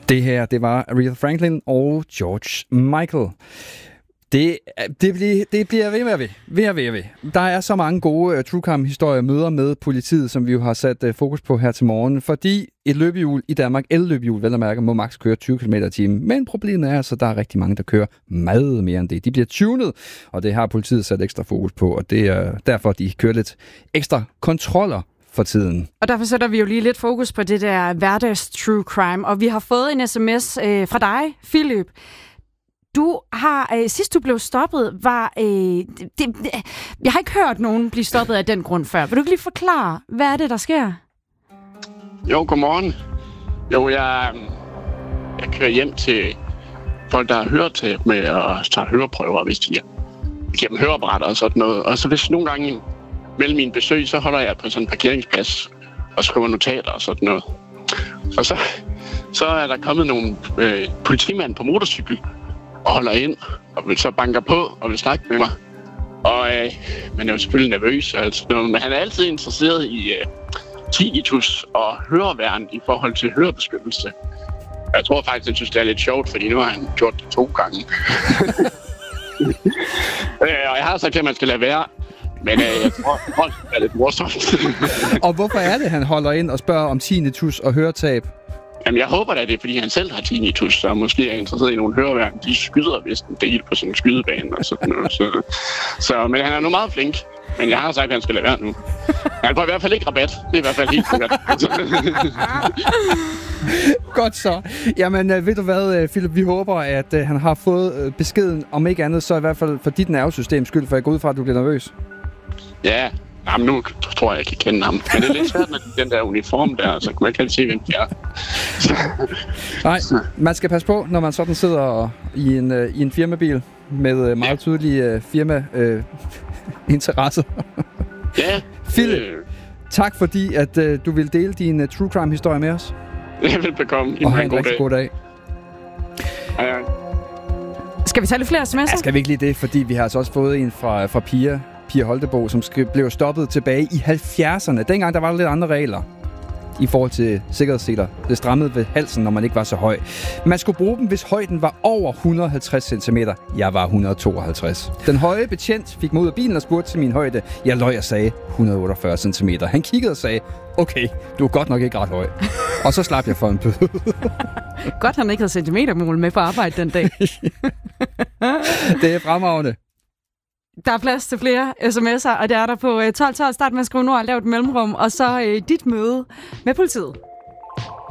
Det her, det var Aretha Franklin og George Michael. Det bliver ved. Der er så mange gode true crime-historier møder med politiet, som vi jo har sat fokus på her til morgen, fordi et løbehjul i Danmark, elløbehjul, vel at mærke, må maks køre 20 km/t. Men problemet er altså, at der er rigtig mange, der kører meget mere end det. De bliver tunet, og det har politiet sat ekstra fokus på, og det er derfor, de kører lidt ekstra kontroller for tiden. Og derfor sætter vi jo lige lidt fokus på det der hverdags true crime, og vi har fået en sms fra dig, Philip. Du har, sidst du blev stoppet, jeg har ikke hørt nogen blive stoppet af den grund før. Vil du ikke lige forklare, hvad er det, der sker? Jo, godmorgen. Jo, jeg kører hjem til folk, der har høretab med at tage høreprøver, hvis de giver dem høreapparater og sådan noget. Og så hvis nogle gange mellem mine besøg, så holder jeg på sådan en parkeringsplads og skriver notater og sådan noget. Og så er der kommet nogle politimænd på motorcykel og holder ind, og så banker på og vil snakke med mig. Og man er jo selvfølgelig nervøs, altså, men han er altid interesseret i tinnitus og høreværn i forhold til hørebeskyttelse. Jeg tror faktisk, han synes, det er lidt sjovt, fordi nu har han gjort det 2 gange. Og jeg har sagt til, at man skal lade være, men jeg tror, det er lidt morsomt. Og hvorfor er det, han holder ind og spørger om tinnitus og høretab? Jamen, jeg håber da, det er, fordi han selv har tinnitus, så måske er interesseret i nogle høreværn. De skyder vist en del på sådan en skydebane og sådan noget. Så, men han er nu meget flink. Men jeg har sagt, at han skal lade være nu. Han får i hvert fald ikke rabat. Det er i hvert fald helt sikkert. Godt så. Jamen, ved du hvad, Philip? Vi håber, at han har fået beskeden, om ikke andet, så i hvert fald for dit nervesystems skyld, for jeg går ud fra, at du bliver nervøs. Ja, jamen, nu tror jeg kan kende ham. Men det er lidt svært med den der uniform der, så man kan ikke se, hvem det er. Nej, man skal passe på, når man sådan sidder i en firmabil med meget tydelige firma-interesser. Ja. Philip, tak fordi, at du vil dele din true crime-historie med os. Jeg vil bekomme. Og have en rigtig god dag. Hej. Skal vi tage lidt flere sms'er? Ja, skal vi ikke lige det, fordi vi har altså også fået en fra Pia Holtebo, som blev stoppet tilbage i 70'erne. Dengang der var der lidt andre regler i forhold til sikkerhedsseler. Det strammede ved halsen, når man ikke var så høj. Man skulle bruge dem, hvis højden var over 150 cm. Jeg var 152. Den høje betjent fik mig ud af bilen og spurgte til min højde. Jeg løj og sagde 148 cm. Han kiggede og sagde, okay, du er godt nok ikke ret høj. Og så slap jeg for en bøde. Godt, han ikke havde centimetermål med på arbejde den dag. Det er fremragende. Der er plads til flere sms'er, og det er der på 1212. Start med at skrive nord og lav et mellemrum, og så dit møde med politiet.